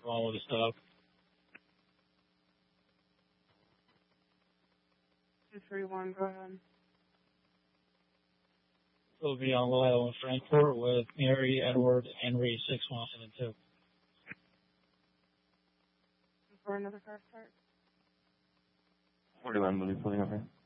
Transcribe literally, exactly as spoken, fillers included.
wrong with the stuff. two three one, go ahead. It'll be on Lyle in Frankfurt with Mary, Edward, Henry, six one seven two. For another car start? forty-one, will be pulling over.